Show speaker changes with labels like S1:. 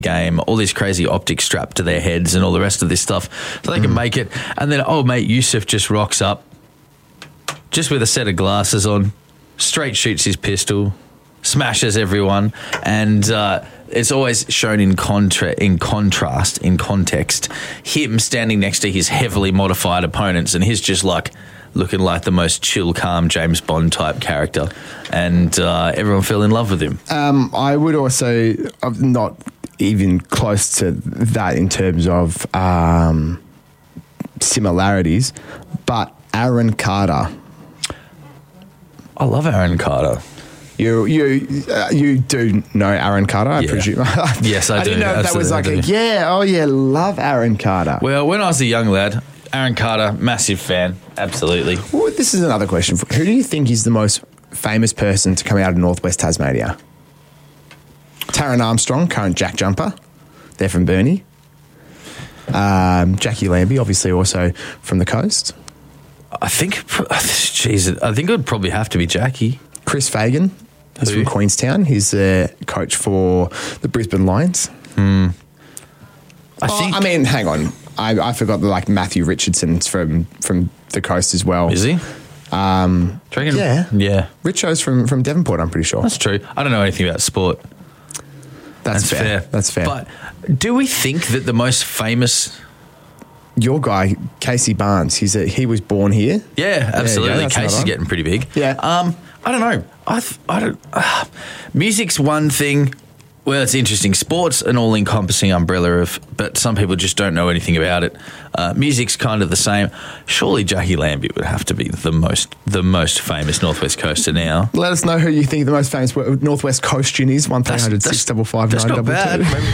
S1: game, all these crazy optics strapped to their heads and all the rest of this stuff, so they can make it. And then, oh, mate, Yusuf just rocks up, just with a set of glasses on, straight shoots his pistol, smashes everyone, and it's always shown in context, him standing next to his heavily modified opponents, and he's just like looking like the most chill, calm James Bond type character, and everyone fell in love with him.
S2: I would also, not even close to that in terms of similarities, but Aaron Carter.
S1: I love Aaron Carter.
S2: You do know Aaron Carter, I presume.
S1: Yes, I do.
S2: I didn't know if that was like love Aaron Carter.
S1: Well, when I was a young lad, Aaron Carter, massive fan, absolutely.
S2: Well, this is another question. Who do you think is the most famous person to come out of Northwest Tasmania? Taran Armstrong, current Jack Jumper. They're from Burnie. Jackie Lambie, obviously also from the coast.
S1: I think it would probably have to be Jackie.
S2: Chris Fagan. He's from Queenstown. He's the coach for the Brisbane Lions.
S1: Hang
S2: on. I forgot that Matthew Richardson's from the coast as well.
S1: Is he?
S2: Yeah. Richo's from Devonport, I'm pretty sure.
S1: That's true. I don't know anything about sport.
S2: That's fair. That's fair.
S1: But do we think that the most famous...
S2: Your guy, Casey Barnes, he was born here.
S1: Yeah, absolutely. Casey's getting pretty big.
S2: Yeah.
S1: I don't know. I don't. Music's one thing. Well, it's interesting. Sport's an all-encompassing umbrella but some people just don't know anything about it. Music's kind of the same. Surely Jackie Lambie would have to be the most famous Northwest Coaster now.
S2: Let us know who you think the most famous Northwest Coastian is. 1300 655 922.
S1: That's not bad.